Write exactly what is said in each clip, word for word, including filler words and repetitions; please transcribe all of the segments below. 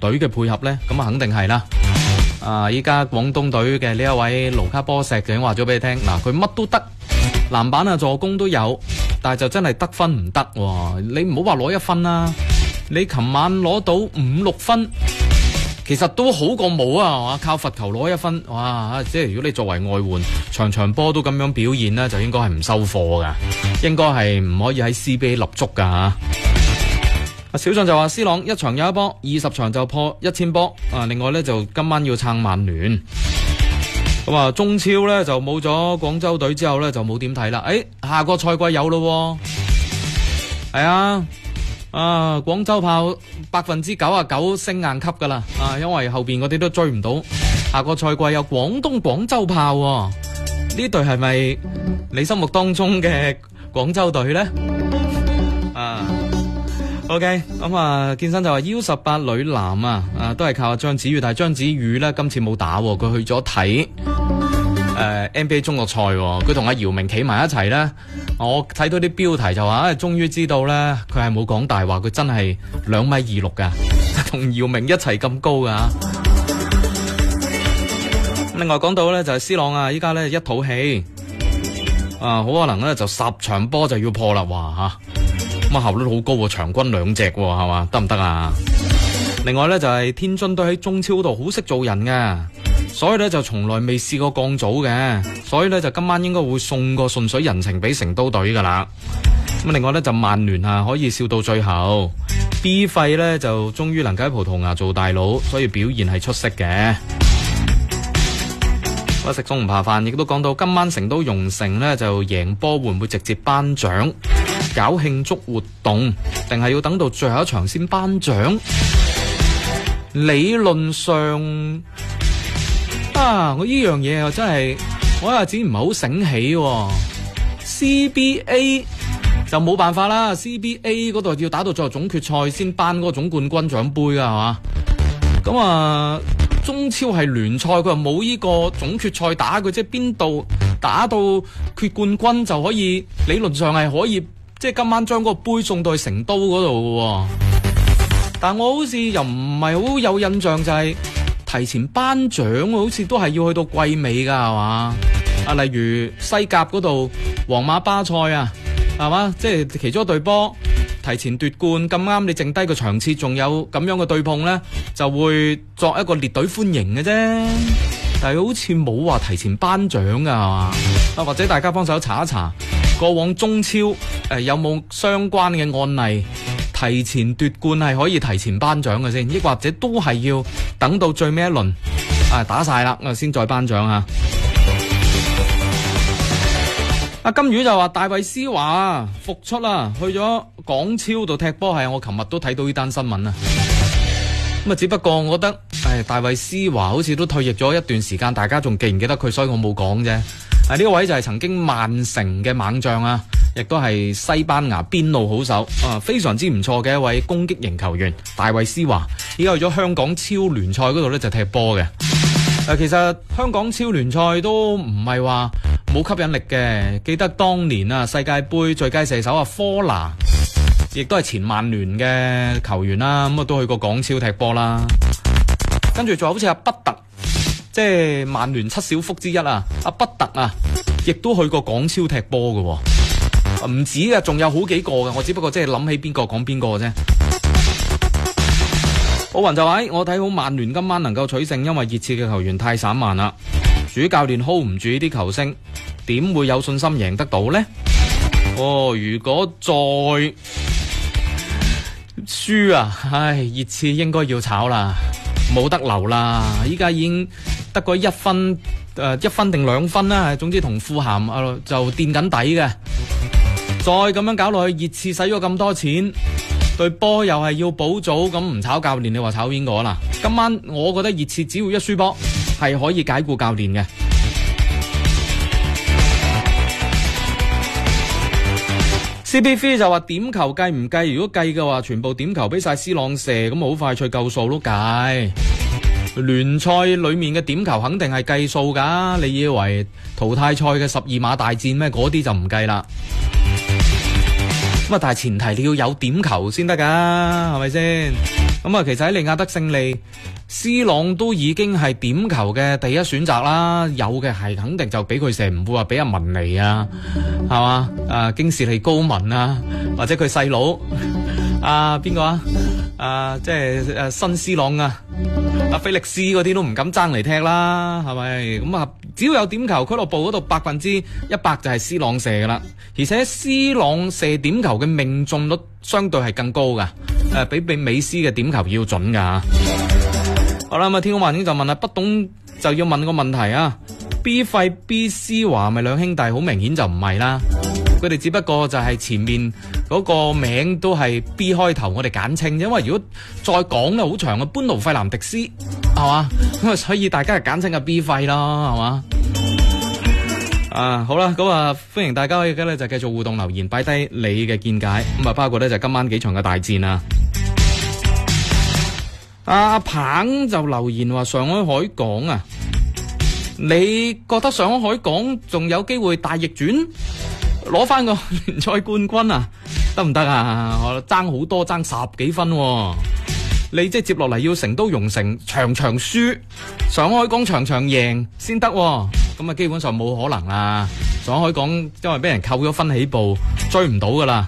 隊嘅配合呢？咁啊肯定係啦。啊，依家廣東隊嘅呢一位盧卡波石就已經話咗俾你聽，嗱，佢乜都得，籃板啊助攻都有，但係就真係得分唔得喎。你唔好話攞一分啦，你琴晚攞到五六分，其實都好過冇啊，係嘛？靠罰球攞一分，哇！即係如果你作為外援，場場波都咁樣表現呢，就應該係唔收貨噶，應該係唔可以喺 C B A 立足噶吓。小將就話 C 朗一場有一波，二十場就破一千波。啊，另外呢，就今晚要撐曼聯。咁啊，中超呢，就冇咗廣州隊之後呢，就冇點睇啦。誒、哎，下個賽季有咯，係啊，啊，廣州炮百分之九啊九升硬級噶啦。啊，因為後邊嗰啲都追唔到。下個賽季有廣東廣州炮，呢隊係咪你心目當中嘅廣州隊呢？啊。OK， 咁啊，健身就話 U 十八女籃啊，啊都係靠阿張子宇，但係張子宇咧今次冇打，佢去咗睇誒 N B A 中國賽，佢同阿姚明企埋一齊咧，我睇到啲標題就話，啊，終於知道咧，佢係冇講大話，佢真係兩米二六噶，同姚明一齊咁高噶。另外講到咧就係 C 朗啊，依家咧一肚氣，啊好可能咧就十場波就要破啦，哇吓！咁啊效率好高喎，場均兩隻喎，係嘛？得唔得啊？另外咧就係、是、天津隊喺中超度好識做人嘅，所以咧就從來未試過降組嘅，所以咧就今晚應該會送個順水人情俾成都隊噶啦。咁另外咧就曼聯啊可以笑到最後 ，B 費咧就終於能夠喺葡萄牙做大佬，所以表現係出色嘅。我食餸唔怕飯，亦都講到今晚成都蓉城咧就贏波，會唔會直接頒獎？搞慶祝活動，定係要等到最後一場先頒獎？理論上啊，我呢樣嘢又真係我一下子唔係好醒起喎。C B A 就冇辦法啦 ，C B A 嗰度要打到最後總決賽先頒嗰個總冠軍獎杯噶係嘛？咁啊，中超係聯賽，佢又冇呢個總決賽打，佢即係邊度打到決冠軍就可以，理論上係可以。即係今晚將嗰個杯送到去成都嗰度嘅，但我好似又唔係好有印象，就係提前頒獎，好似都係要去到季尾噶係嘛？啊，例如西甲嗰度皇馬巴塞啊，係嘛？即係其中一隊波提前奪冠，咁啱你剩低個場次仲有咁樣嘅對碰呢，就會作一個列隊歡迎嘅啫。但係好似冇話提前頒獎噶係嘛？啊，或者大家幫手查一查。過往中超誒、呃、有冇相關嘅案例提前奪冠係可以提前頒獎嘅先，抑或者都係要等到最尾一輪啊打晒啦，我先再頒獎啊！阿金魚就話大衛斯華復出啦，去咗港超度踢波，係我琴日都睇到呢單新聞啊！咁啊，只不過我覺得誒大衛斯華好似都退役咗一段時間，大家仲記唔記得佢？所以我冇講啫。啊！呢個位就係曾經曼城嘅猛將啊，亦都係西班牙邊路好手啊，非常之唔錯嘅一位攻擊型球員。大衛斯華依家去咗香港超聯賽嗰度咧就踢波嘅。啊，其實香港超聯賽都唔係話冇吸引力嘅。記得當年啊世界盃最佳射手啊科拿，亦都係前曼聯嘅球員啦，咁啊都去過港超踢波啦。跟住仲有好似阿畢特。即係曼聯七小福之一啊，阿畢特啊，亦都去過港超踢波嘅，唔止嘅，仲有好幾個嘅，我只不過即係諗起邊個講邊個啫。奧雲就話：我睇好曼聯今晚能夠取勝，因為熱刺嘅球員太散漫啦，主教練 hold 唔住呢啲球星，點會有信心贏得到呢？哦，如果再輸啊，唉，熱刺應該要炒啦。冇得留啦！依家已經得個一分，誒、呃、一分定兩分啦。總之同富咸啊就墊緊底嘅。再咁樣搞落去，熱刺使咗咁多錢，對波又係要補組，咁唔炒教練，你話炒邊個啦？今晚我覺得熱刺只要一輸波，係可以解僱教練嘅。C B three 就話點球計唔計？如果計嘅話，全部點球俾晒 C 朗射，咁好快脆夠數都計。聯賽裏面嘅點球肯定係計數噶，你以為淘汰賽嘅十二碼大戰咩？嗰啲就唔計啦。咁啊，但係前提你要有點球先得噶，係咪先？ 咁啊，其實喺利雅得勝利，C 朗都已經係點球嘅第一選擇啦。有嘅係肯定就俾佢射，唔會話俾阿文尼啊，係嘛？啊，京士利高文啊，或者佢細佬啊邊個啊？啊，即係誒新 C 朗啊，阿菲力斯嗰啲都唔敢爭嚟踢啦，係咪？咁啊，只要有點球，俱樂部嗰度百分之一百就係 C 朗射噶啦，而且 C 朗射點球嘅命中率相對係更高噶，誒、啊，比比美斯嘅點球要準噶。好啦，咁啊，天空幻影就問啦，不懂就要問個問題啊 ，B 費 B C 華咪兩兄弟，好明顯就唔係啦。佢哋只不過就係前面嗰個名都係 B 開頭，我哋簡稱，因為如果再講咧好長嘅，班奴費南迪斯係嘛，咁啊所以大家係簡稱嘅 B 費啦，係嘛？啊好啦，咁啊歡迎大家可以咧就繼續互動留言，擺低你嘅見解，咁啊包括咧就今晚幾場嘅大戰啊。阿鵬就留言話上海海港啊，你覺得上海海港仲有機會大逆轉？攞翻個聯賽冠軍啊，得唔得啊？我爭好多，爭十幾分，啊。你即係接落嚟要成都容城場場輸，上海港場場贏先得。咁啊，基本上冇可能啦。上海港因為俾人扣咗分起步，追唔到噶啦。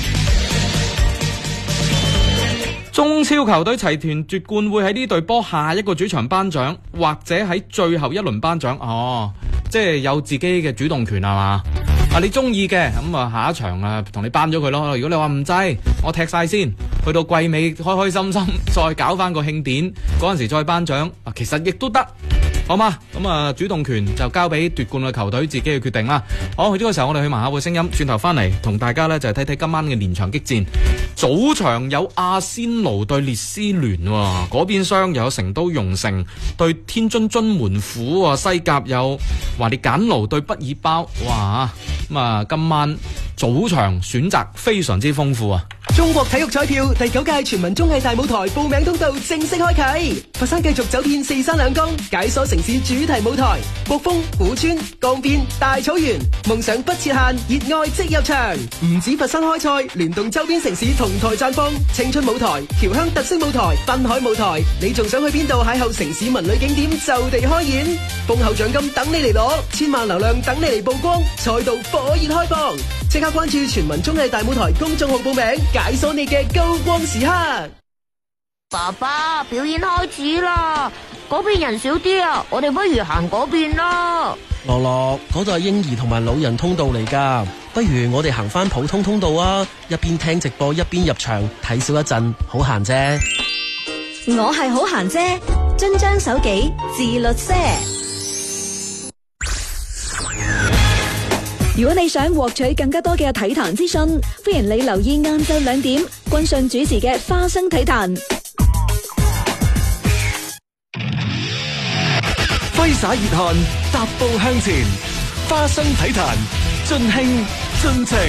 中超球隊齊團奪冠會喺呢隊波下一個主場頒獎，或者喺最後一輪頒獎。哦，即係有自己嘅主動權係嘛？啊，你中意嘅咁啊，下一場啊，同你頒咗佢咯。如果你話唔制，我踢晒先，去到季尾開開心心，再搞翻個慶典，嗰陣時再頒獎，啊，其實亦都得，好嘛？咁啊，主動權就交俾奪冠嘅球隊自己去決定啦。好，去呢個時候我哋去埋下個聲音，轉頭翻嚟同大家呢就係睇睇今晚嘅連場激戰。早場有阿仙奴對列斯聯，嗰邊廂又有成都容城對天津津門虎，西甲有華列簡奴對畢爾包，哇！咁啊，今晚早場選擇非常之豐富啊！ 中國體育彩票第九屆全民綜藝大舞台報名通道正式開啟，佛山繼續走遍四山兩江，解鎖城市主題舞台，國風、古村、江邊、大草原，夢想不設限，熱愛即入場。唔止佛山開賽，聯動周邊城市同台綻放，青春舞台、僑鄉特色舞台、濱海舞台，你仲想去邊度邂逅城市文旅景點就地開演，豐厚獎金等你嚟攞，千萬流量等你嚟曝光，賽道火熱開放，即刻關注全民綜藝大舞台公眾號報名，解鎖你嘅高光時刻。 爸爸，表演開始啦，嗰邊人少啲啊，我哋不如行嗰邊啦。 樂樂，嗰度係嬰兒同埋老人通道嚟噶，不如我哋行翻普通通道啊，一邊聽直播一邊入場睇少一陣，好閒啫。 我係好閒啫，遵章守紀，自律些。如果你想獲取更加多嘅體壇資訊，歡迎你留意晏晝兩點君信主持嘅花生體壇。 揮灑熱汗，踏步向前，花生體壇盡興盡情。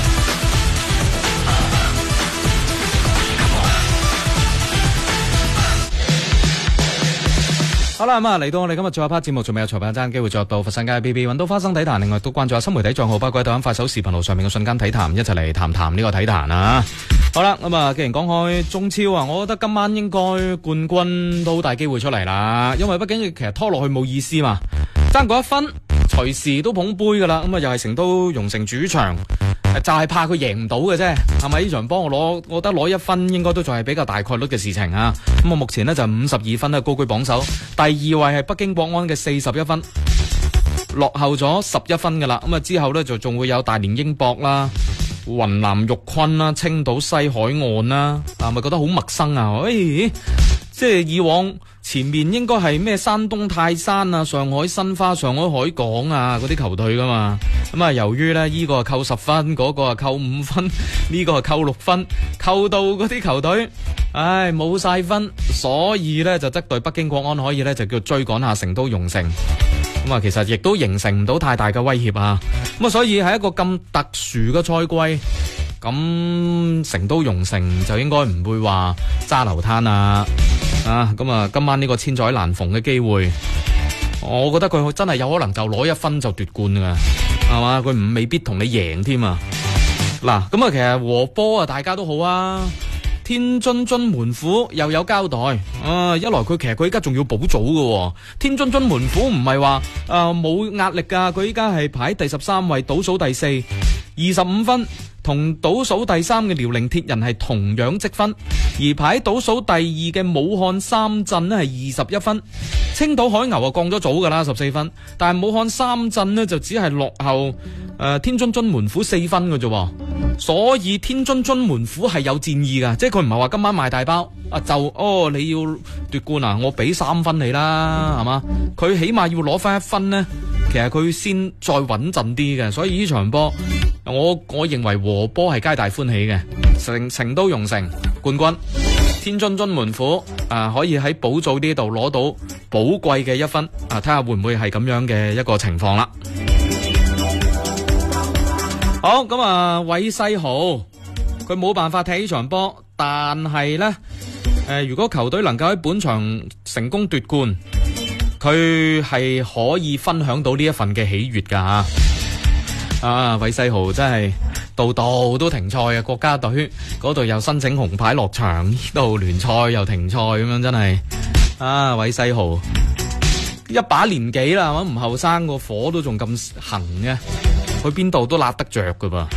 好啦，咁啊嚟到我哋今日最後一 part 節目，仲未有裁判爭機會作到佛山街 B B 揾到花生體壇，另外都關注下新媒體賬號，包括喺抖音、快手視頻號上面嘅瞬間體壇，一齊嚟談談呢個體壇啊！好啦，咁啊，既然講開中超啊，我覺得今晚應該冠軍都好大機會出嚟啦，因為畢竟其實拖落去冇意思嘛，爭嗰一分，隨時都捧杯噶啦，咁啊又係成都容城主場。就係怕佢贏唔到嘅啫，係咪？呢場幫我攞，我覺得攞一分應該都仲係比較大概率嘅事情啊！咁我目前呢就五十二分咧，高居榜首，第二位係北京國安嘅四十一分，落後咗十一分噶啦。咁啊之後呢就仲會有大連英博啦、雲南玉坤啦、青島西海岸啦，係咪覺得好陌生啊？誒，即係以往前面應該係咩山東泰山啊、上海申花、上海海港啊嗰啲球隊噶嘛。咁啊，由於咧呢個係扣十分，嗰個係扣五分，呢個係扣六分，扣到嗰啲球隊，唉冇晒分，所以咧就則對北京國安可以咧就叫追趕下成都容城。咁啊，其實亦都形成唔到太大嘅威脅啊。咁啊，所以喺一個咁特殊嘅賽季，咁成都容城就應該唔會話揸流灘啊。啊，咁啊，今晚呢個千載難逢嘅機會，我覺得佢真係有可能就攞一分就奪冠噶。係嘛？佢唔未必同你贏添啊！嗱，咁啊，其實和波啊，大家都好啊。 天津津門虎又有交代，啊，一來佢其實佢依家仲要補組嘅，天津津門虎唔係話誒冇壓力噶，佢依家係排第十三位，倒數第四，二十五分，同倒數第三嘅遼寧鐵人係同樣積分，而排倒數第二嘅武漢三鎮呢係二十一分，青島海牛啊降咗組噶啦，十四分，但係武漢三鎮呢就只係落後誒、呃、天津津門虎四分嘅啫，所以天津津門虎係有戰意噶，即係佢唔係話今晚賣大包啊就哦你要奪冠啊，我俾三分你啦，係嘛？佢起碼要攞翻一分呢，其實佢先再穩陣啲嘅，所以呢場波我我認為和波係皆大歡喜嘅，成成都蓉城冠軍，天津津門虎啊可以喺補組呢度攞到寶貴嘅一分啊，睇下會唔會係咁樣嘅一個情況啦。好咁啊，韋世豪佢冇辦法踢呢場波，但係呢，誒、呃，如果球隊能夠喺本場成功奪冠，佢係可以分享到呢一份嘅喜悅噶吓。啊，韋世豪真係度度都停賽啊！國家隊嗰度又申請紅牌落場，呢度聯賽又停賽咁樣，真係啊！韋世豪一把年紀啦，係嘛，唔後生，個火都仲咁行嘅，去邊度都辣得着噶噃。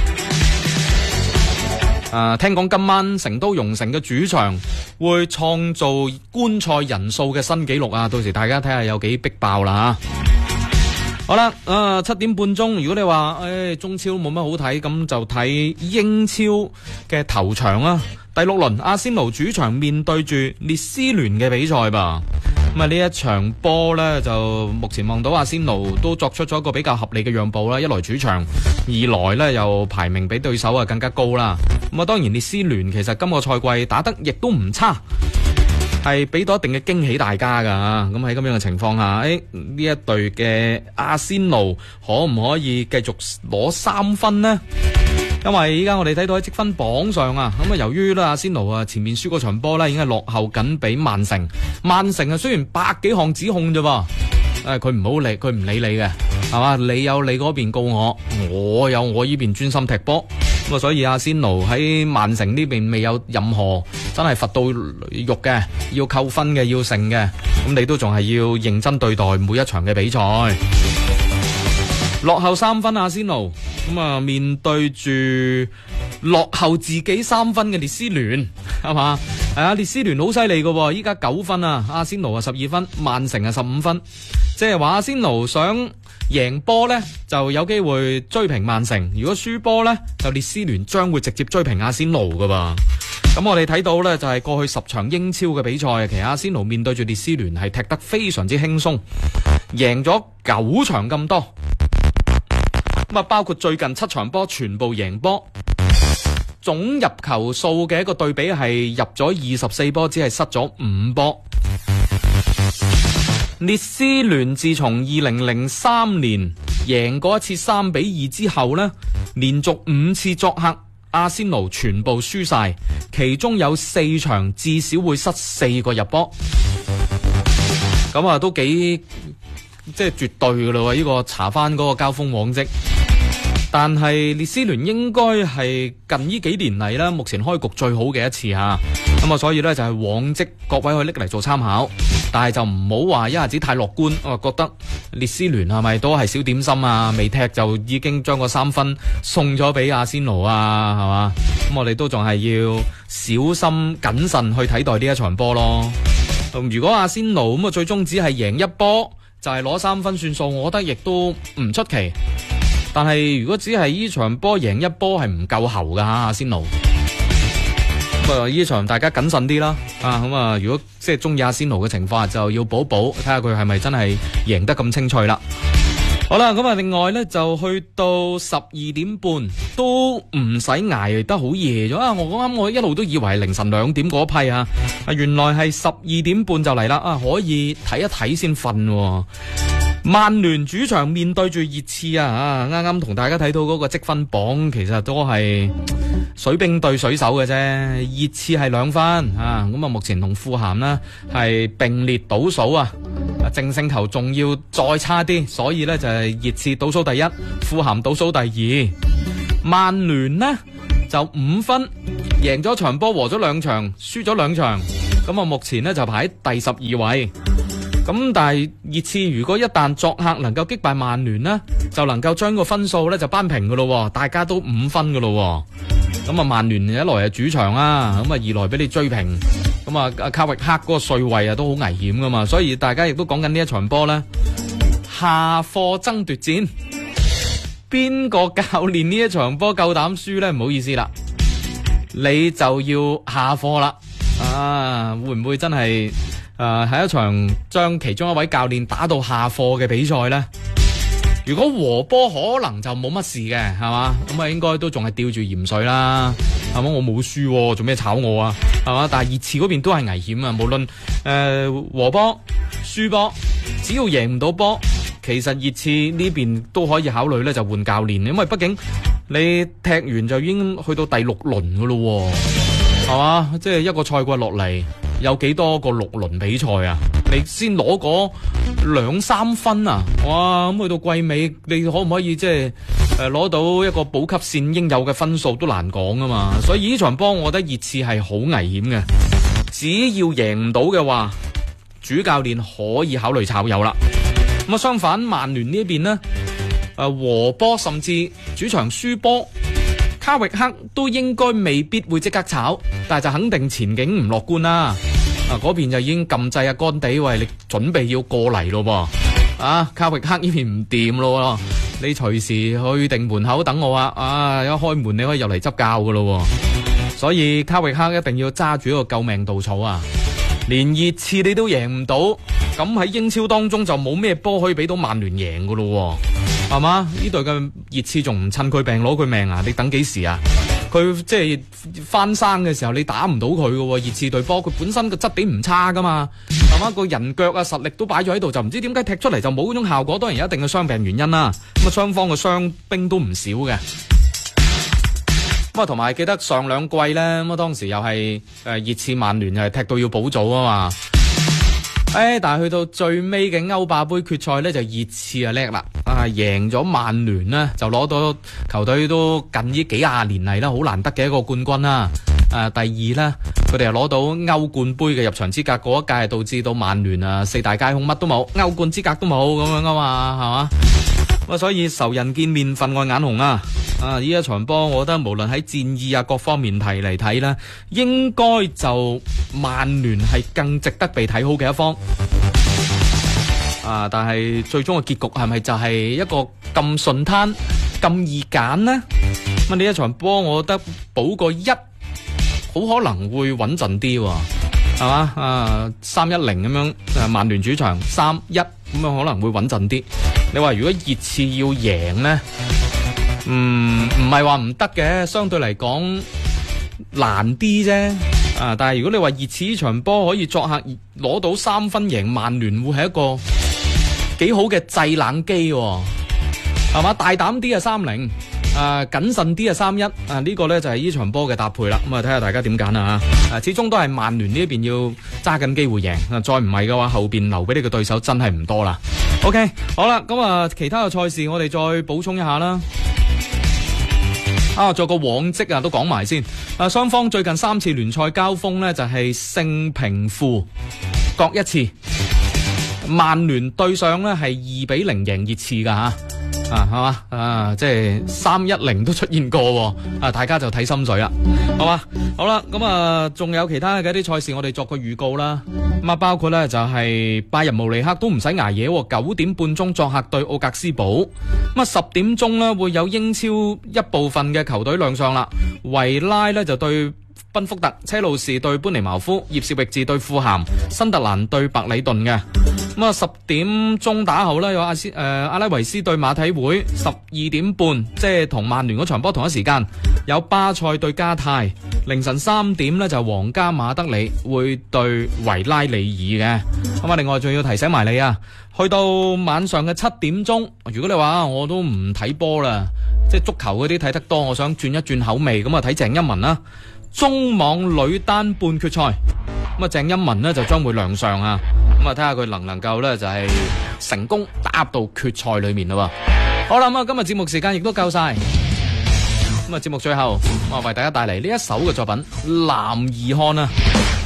啊，聽講今晚成都蓉城嘅主場會創造觀賽人數嘅新紀錄啊！到時大家睇下有幾逼爆啦吓。好啦，啊七點半鐘，如果你話誒、哎、中超冇乜好睇，咁就睇英超嘅頭場啦。第六輪阿仙奴主場面對住列斯聯嘅比賽吧。咁啊呢一場波呢，就目前望到阿仙奴都作出咗一個比較合理嘅讓步啦。一來主場，二來呢又排名比對手啊更加高啦。咁啊當然列斯聯其實今個賽季打得亦都唔差，係俾到一定嘅驚喜大家噶。咁喺咁樣嘅情況下，誒呢一隊嘅阿仙奴可唔可以繼續攞三分呢？因為依家我哋睇到喺積分榜上啊，咁啊由於咧阿仙奴啊前面輸嗰場波咧已經係落後緊俾曼城，曼城啊雖然百幾項指控啫噃，誒佢唔好理，佢唔理你嘅，係嘛？你有你嗰邊告我，我有我呢邊專心踢波。咁啊，所以阿仙奴喺曼城呢邊未有任何真係罰到肉嘅，要扣分嘅，要勝嘅，咁你都仲係要認真對待每一場嘅比賽。落後三分阿仙奴，咁啊面對住落後自己三分嘅列斯聯，係嘛？係啊，列斯聯好犀利噶，依家九分啊，阿仙奴啊十二分，曼城啊十五分，即係話阿仙奴想贏波呢就有機會追平曼城，如果輸波呢就列斯聯將會直接追平阿仙奴噶噃。咁我哋睇到呢就係過去十場英超嘅比賽，其實阿仙奴面對住列斯聯係踢得非常之輕鬆，贏咗九場咁多。咁啊，包括最近七場波全部贏波，總入球數嘅一個對比係入咗二十四波，只係失咗五波。列斯聯自從二零零三年贏過一次三比二之後呢，連續五次作客阿仙奴全部輸晒，其中有四場至少會失四個入波。咁啊，都幾即係絕對噶啦，呢個查翻嗰個交鋒往績。但係列斯聯應該係近呢幾年嚟啦，目前開局最好嘅一次吓。咁啊，所以呢，就係往績各位可以拎嚟做參考，但係就唔好話一下子太樂觀。我覺得列斯聯係咪都係小點心啊？未踢就已經將個三分送咗俾阿仙奴啊，係嘛？咁我哋都仲係要小心謹慎去睇待呢一場波咯。如果阿仙奴咁啊，最終只係贏一波就係攞三分算數，我覺得亦都唔出奇。但係如果只係呢場波贏一波係唔夠喉噶吓，阿仙奴。咁啊，呢場大家謹慎啲啦。啊，咁啊，如果即係中意阿仙奴嘅情況下，就要補補，睇下佢係咪真係贏得咁清脆啦。好啦，咁啊，另外呢，就去到十二點半都唔使挨得好夜咗啊！我啱我一路都以為係凌晨兩點嗰批啊，啊原來係十二點半就嚟啦啊！可以睇一睇先瞓。曼聯主場面對住熱刺啊！啊，啱啱同大家睇到嗰個積分榜，其實都係水兵對水手嘅啫。熱刺係兩分啊，咁啊目前同富咸呢係並列倒數啊，淨勝球仲要再差啲，所以呢就係熱刺倒數第一，富咸倒數第二。曼聯呢就五分，贏咗場波，和咗兩場，輸咗兩場，咁啊目前呢就排喺第十二位。咁但係熱刺如果一旦作客能夠擊敗曼聯呢，就能夠將個分數呢就扳平噶咯，大家都五分噶咯。咁啊曼聯一來係主場啦，咁啊二來俾你追平，咁啊卡域克嗰個帥位啊都好危險噶嘛，所以大家亦都講緊呢一場波呢，下課爭奪戰，邊個教練呢一場波夠膽輸呢？唔好意思啦，你就要下課啦。啊，會唔會真係？誒，係、呃、一場將其中一位教練打到下課嘅比賽呢。如果和波可能就冇乜事嘅，係嘛？咁啊，應該都仲係吊住鹽水啦，係嘛？我冇輸，做咩炒我啊？係嘛？但係熱刺嗰邊都係危險啊！無論誒、呃、和波、輸波，只要贏唔到波，其實熱刺呢邊都可以考慮咧，就換教練，因為畢竟你踢完就已經去到第六輪噶咯，係嘛？即係一個賽季落嚟。有幾多個六輪比賽啊？你先攞嗰兩三分啊！哇！咁去到季尾，你可唔可以即係誒攞到一個保級線應有嘅分數都難講啊嘛！所以呢場波，我覺得熱刺係好危險嘅。只要贏唔到嘅話，主教練可以考慮炒魷啦。咁啊，相反，曼聯呢邊呢，誒和波甚至主場輸波。卡域克都應該未必會即刻炒，但係就肯定前景唔樂觀啦。啊，嗰邊就已經撳掣啊，干地喂，你準備要過嚟咯噃。啊，卡域克呢邊唔掂咯，你隨時去定門口等我啊。啊，一開門你可以入嚟執教噶咯。所以卡域克一定要揸住一個救命稻草啊！連熱刺你都贏唔到，咁喺英超當中就冇咩波可以俾到曼聯贏噶咯。係嘛？呢隊嘅熱刺仲唔趁佢病攞佢命啊？你等幾時啊？佢即係翻生嘅時候，你打唔到佢嘅。熱刺隊波佢本身個質地唔差噶嘛，係嘛？個人腳啊實力都擺咗喺度，就唔知點解踢出嚟就冇嗰種效果。當然有一定嘅傷病原因啦。咁啊，雙方嘅傷兵都唔少嘅。咁啊，同埋記得上兩季咧，咁啊當時又係誒熱刺曼聯又係踢到要補組啊嘛。誒、哎，但係去到最尾嘅歐霸杯決賽咧，就熱刺啊叻啦，啊贏咗曼聯呢，就攞到球隊都近呢幾廿年嚟啦，好難得嘅一個冠軍啦。誒、啊，第二咧，佢哋又攞到歐冠杯嘅入場資格，嗰一屆導致到曼聯啊四大皆空，乜都冇，歐冠資格都冇咁樣噶嘛，係嘛？咁啊，所以仇人見面，分外眼紅啊！啊，呢一場波，我覺得無論喺戰意啊各方面提嚟睇咧，應該就曼聯係更值得被睇好嘅一方。啊，但係最終嘅結局係咪就係一個咁順攤、咁易揀呢？咁呢一場波，我覺得補個一，好可能會穩陣啲，係嘛？啊，三一零咁樣，誒，曼聯主場三一咁樣可能會穩陣啲。你話如果熱刺要贏呢？嗯，唔係話唔得嘅，相對嚟講難啲啫。啊，但係如果你話熱刺呢場波可以作客攞到三分贏曼聯，會係一個幾好嘅製冷機，係嘛？大膽啲啊三零，啊謹慎啲啊三一，啊呢個呢就係呢場波嘅搭配啦。咁啊睇下大家點揀啊吓。啊，始終都係曼聯呢一邊要揸緊機會贏。啊，再唔係嘅話，後邊留俾你嘅對手真係唔多啦。OK， 好啦，咁啊其他嘅賽事我哋再補充一下啦。啊，做個往績啊，都講埋先。啊，雙方最近三次聯賽交鋒呢，就係勝平負各一次。曼聯對上呢係二比零贏熱刺噶吓，啊係嘛，啊即係三一零都出現過，啊大家就睇心水啦，好嘛？好啦，咁啊仲有其他嘅一啲賽事，我哋作個預告啦。咁啊包括呢就係拜仁慕尼黑都唔使捱夜，九點半鐘作客對奧格斯堡。咁啊十點鐘呢會有英超一部分嘅球隊亮相啦，維拉呢就對賓福特，車路士對班尼茅夫，葉士域治對富咸，新特蘭對白里頓嘅。咁啊十點鐘打後呢有阿斯誒、呃、阿拉維斯對馬體會，十二點半即係同曼聯嗰場波同一時間有巴塞對加泰，凌晨三點呢就皇家馬德里會對維拉利爾嘅。咁啊另外仲要提醒埋你啊，去到晚上嘅七點鐘，如果你話我都唔睇波啦，即係足球嗰啲睇得多，我想轉一轉口味，咁啊睇鄭欽文啦，中網女單半決賽，咁啊鄭欽文呢就將會亮相啊，咁啊睇下佢能唔能夠呢就係成功打入到決賽裏面咯。好啦，咁啊今日節目時間亦都夠晒， 咁啊，節目最後我為大家帶嚟呢一首嘅作品《男兒漢》啊。